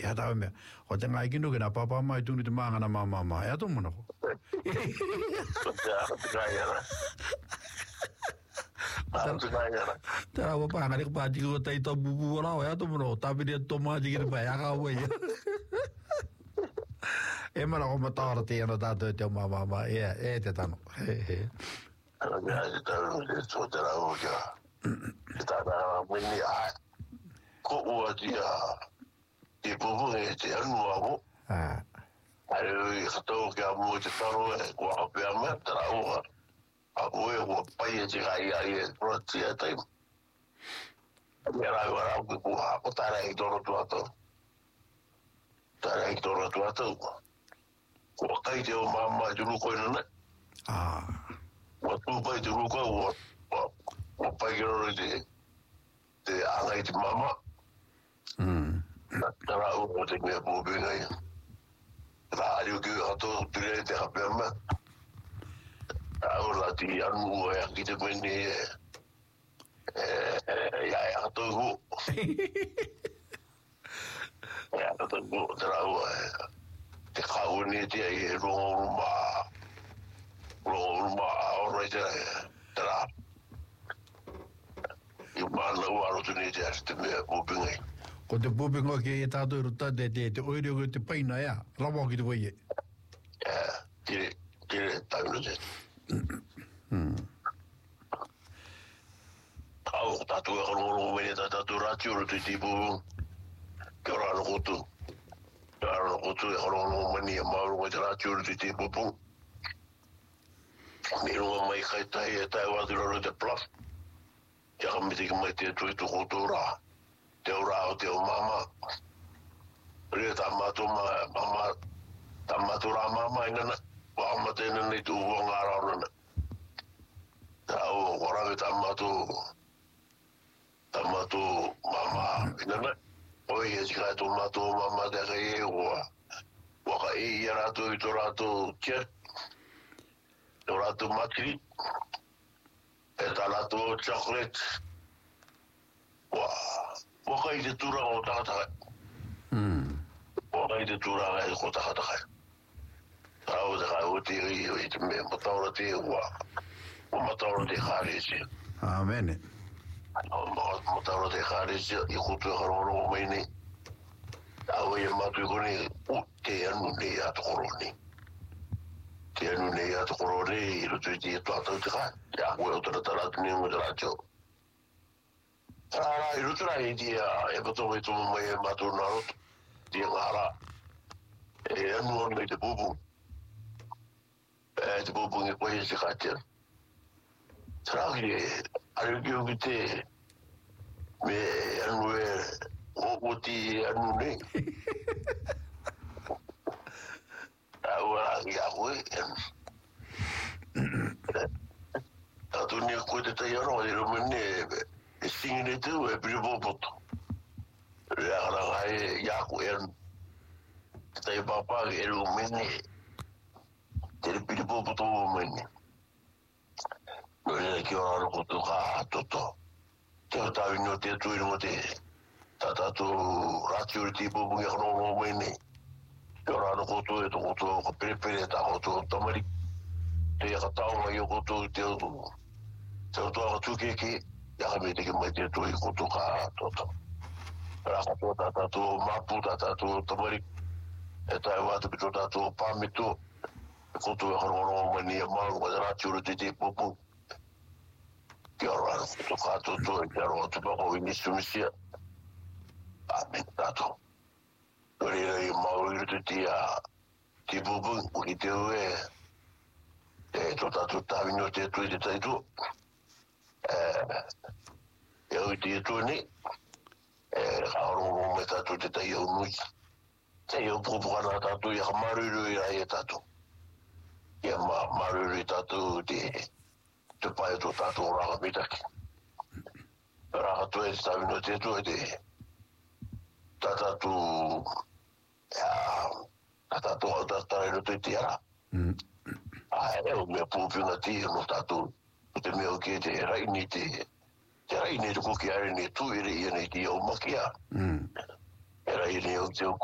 hata me o te ngai kinu kena papa mai tunu te manga na mama e ato mono tera wa pa ngari pa ti ko tai to bubu ora e ato mono ta bi to ma ti ki pa ya ka we e mara o matara te ana ta te mama e te tano ana me ta no so tera o ja ta na mini a ko o dia e bubu e te anu avo ai hato ke amo te taro e ko a pe ama tra o a boe o pai e te ai pro ti e tai era ora ko a potara e toro tu ato tara e toro tu ato ko kai te o mama julu ko ina o tu pai te ko o pai ro te ala te mama tara o te me bo bengai la rio que ato dire te hapema la ti anu e ki te meni ya ato ho ya ato ho tara o te kauni te e roma ora te tara i mana waro te ni te me bo bengai ko te pupenga ke e tātou ruta te oere o te paina ea, rawa ki te waie. Tire taino te. Au, tātou e karongo mene tātou rāti oro te tipu, ke ora ano kotu. Ke ora ano kotu e karongo mene e mauro mai te rāti oro te tipu pung. Me runga mai kai tai e tai wāti raro te plaf. Te akamite ki mai te tui tu kotu rā. Te ora o te o mama rea tamatu ra mama inana wa amate nana tu wonga rana ta o ora tamatu mama inana o ye ska tu mama de re wa ka e era tu rato chet rato matri e talato chocolate wa Waka i te tura o takataka. Waka i te tura o ko takataka. Tau te kai o te i te me mataura te ua. O mataura te kharesi. Amen. Mataura te kharesi i kutu e karongo mai ni. Tau e matu i koni te anu nei atu koroni. Te anu nei atu koroni i rutu i te tuatau te kai. Te akue o tarataratu ni mo te racho. I rutura i dia e bato mai tumu mai e matu narot dia ngara e anu on mai te bubu te bubu nge koe se katia tragi ariu ki te me anu e o ti anu nei awa i a koe atu ni koe te tai aro i rumene e singine tu e privo poto ya la e ya ko en tai papa e lu meni te privo poto meni no le ki ora ko to ka toto te ta vino te tu no te tata tu ratio tipo bu ya no meni ora ko to e to ko prepare ta ko to tomari te ya ta o yo ko to te to tu ke ya me te ke mai te tu i koto ka toto ra ko tata tu mapu tata tu tomari e tai wa tu tata tu pamitu koto e horo mani e malu wa ra churu te popo ke ora to ka toto e ro tu ko ni sumisia a me tato ore malu te tia ti popo ki te e to tatu ta vino te tu te tai tu eu te tu ni aro me tatu te tai o nui te eu popo kana tatu ia maruru ia tatu ia maruru tatu te pai to tatu ora mitaki ra tu e sta vino te tu te tatu tatu o tatu te tiara eu me popo na ti no tatu te meu que te raini te ko ki are ni tu ire ni ti o makia era ire o